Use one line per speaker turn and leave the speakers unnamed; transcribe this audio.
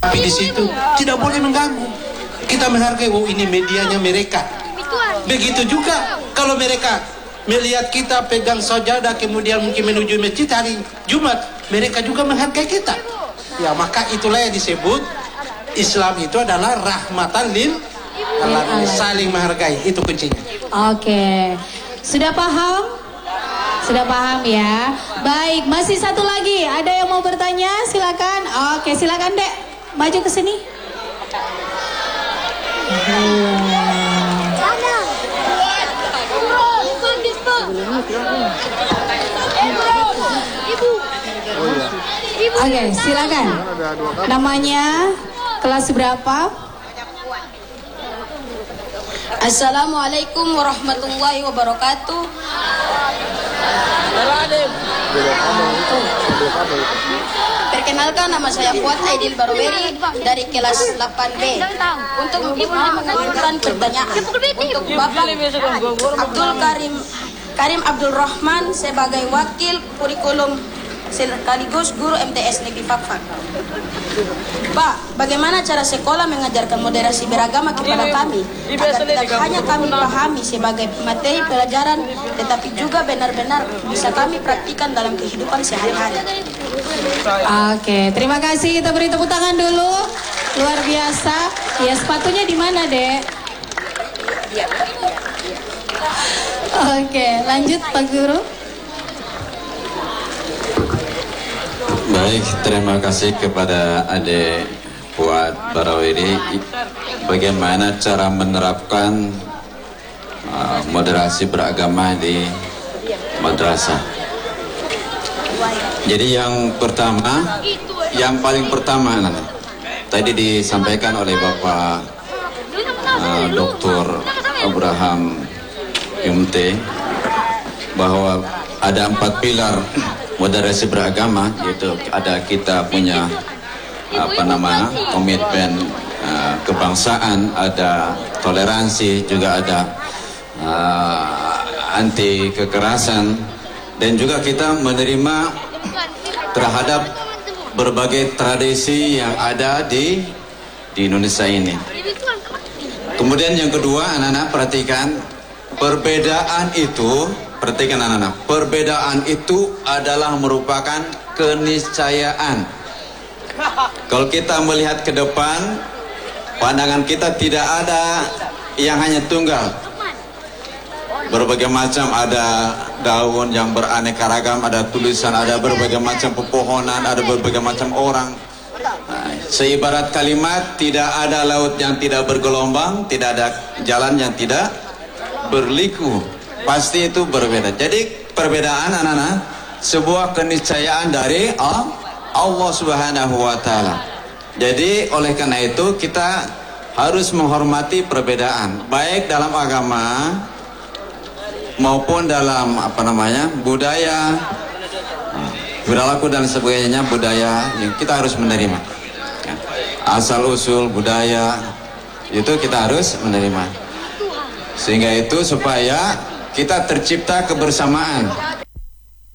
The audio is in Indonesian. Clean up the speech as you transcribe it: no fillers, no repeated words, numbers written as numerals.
Tapi di situ tidak boleh mengganggu. Kita menghargai, oh ini medianya mereka. Begitu juga kalau mereka melihat kita pegang sajadah kemudian mungkin menuju masjid hari Jumat, mereka juga menghargai kita. Ya maka itulah yang disebut Islam itu adalah rahmatan lil alamin, saling menghargai, itu kuncinya.
Oke, sudah paham? Sudah paham ya. Baik, masih satu lagi. Ada yang mau bertanya? Silakan. Oke, silakan Dek, maju ke sini. Oke, silakan. Namanya, kelas berapa?
Assalamualaikum warahmatullahi wabarakatuh. Perkenalkan, nama saya Fuad Aidil Baroweri dari kelas 8B. Untuk mengajukan pertanyaan untuk Bapak Abdul Karim Abdul Rahman sebagai wakil kurikulum sekaligus guru MTS Negeri Fakfak. Pak, bagaimana cara sekolah mengajarkan moderasi beragama kepada kami agar tidak hanya kami pahami sebagai materi pelajaran, tetapi juga benar-benar bisa kami praktikkan dalam kehidupan sehari-hari.
Oke, terima kasih. Kita beri tepuk tangan dulu. Luar biasa. Ya, sepatunya di mana, Dek? Oke, lanjut Pak Guru.
Baik, terima kasih kepada Adik Fuad Baroweri. Bagaimana cara menerapkan moderasi beragama di madrasah. Jadi yang pertama, yang paling pertama tadi disampaikan oleh Bapak Dr. Abraham Yumte bahwa ada 4 pilar moderasi beragama, yaitu ada kita punya komitmen kebangsaan, ada toleransi, juga ada anti kekerasan, dan juga kita menerima terhadap berbagai tradisi yang ada di Indonesia ini. Kemudian yang kedua, anak-anak perhatikan, perbedaan itu, perhatikan anak-anak, perbedaan itu adalah merupakan keniscayaan. Kalau kita melihat ke depan, pandangan kita tidak ada yang hanya tunggal. Berbagai macam, ada daun yang beraneka ragam, ada tulisan, ada berbagai macam pepohonan, ada berbagai macam orang. Seibarat kalimat, tidak ada laut yang tidak bergelombang, tidak ada jalan yang tidak berliku. Pasti itu berbeda. Jadi perbedaan anak-anak sebuah keniscayaan dari Allah Subhanahu wa taala. Jadi oleh karena itu kita harus menghormati perbedaan, baik dalam agama maupun dalam budaya, perilaku dan sebagainya. Budaya yang kita harus menerima, asal usul budaya itu kita harus menerima, sehingga itu supaya kita tercipta kebersamaan.